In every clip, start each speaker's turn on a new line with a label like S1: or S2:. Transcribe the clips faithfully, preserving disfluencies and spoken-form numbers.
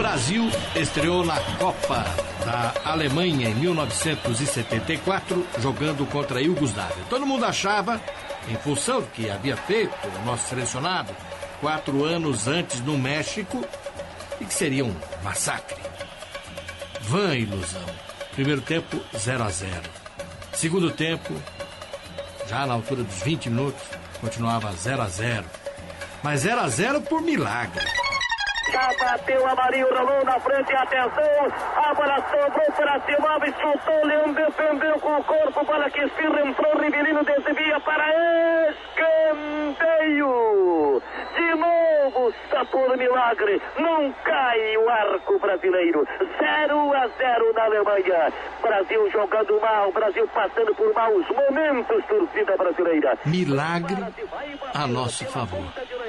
S1: Brasil estreou na Copa da Alemanha em mil novecentos e setenta e quatro, jogando contra a Iugoslávia. Todo mundo achava, em função do que havia feito o nosso selecionado quatro anos antes no México, e que seria um massacre. Vã ilusão. Primeiro tempo, zero a zero. Segundo tempo, já na altura dos vinte minutos, continuava zero a zero. Mas zero a zero por milagre.
S2: Já bateu a Marinho, rolou na frente, atenção, a bola sobrou para Simões, chutou, Leão defendeu com o corpo, bola que espirra, entrou, Rivelino desvia para escanteio. De novo, só por milagre, não cai o arco brasileiro. zero a zero na Alemanha. Brasil jogando mal, Brasil passando por maus momentos, torcida brasileira.
S1: Milagre a nosso favor.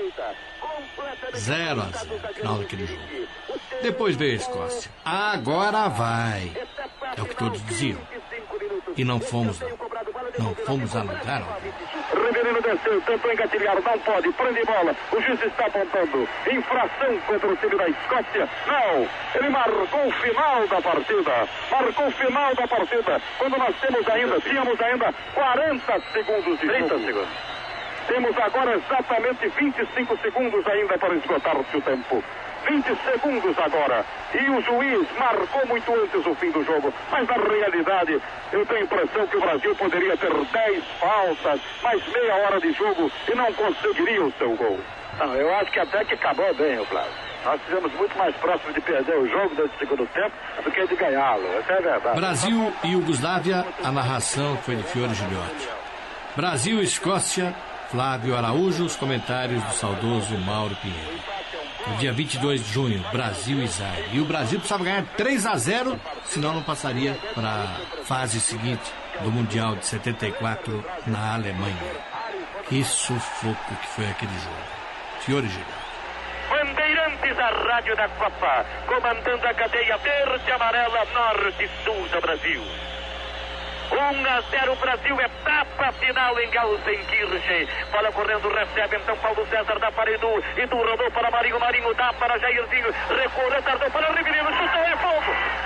S1: zero a zero, final daquele jogo. Depois veio a Escócia. Agora vai. É o que todos diziam. E não fomos, não. Não fomos a lugar algum.
S2: Rivelino desceu, tentou engatilhar, não pode, prende bola. O juiz está apontando infração contra o time da Escócia. Não, ele marcou o final da partida. Marcou o final da partida. Quando nós temos ainda, tínhamos ainda quarenta segundos de jogo. trinta segundos. Temos agora exatamente vinte e cinco segundos ainda para esgotar-se o tempo. vinte segundos agora. E o juiz marcou muito antes o fim do jogo. Mas na realidade, eu tenho a impressão que o Brasil poderia ter dez faltas, mais meia hora de jogo e não conseguiria o seu gol.
S3: Não, eu acho que até que acabou bem, o Flávio. Nós estivemos muito mais próximos de perder o jogo nesse segundo tempo do que de ganhá-lo. Essa é a verdade.
S1: Brasil e Iugoslávia, a narração foi de Fiore Gilhote. Brasil e Escócia, Flávio Araújo, os comentários do saudoso Mauro Pinheiro. No dia vinte e dois de junho, Brasil e Zaire. E o Brasil precisava ganhar três a zero, senão não passaria para a fase seguinte do Mundial de setenta e quatro na Alemanha. Que sufoco que foi aquele jogo. Fiore Gilhote.
S2: Bandeirantes, a rádio da Copa, comandando a cadeia verde, amarela, norte e sul do Brasil. um a zero Brasil, etapa final em Gelsenkirchen. Bola correndo, recebe então Paulo César da parede e do rodou para Marinho, Marinho dá para Jairzinho, recuou, retardou para Rivelino, chutou, é fogo.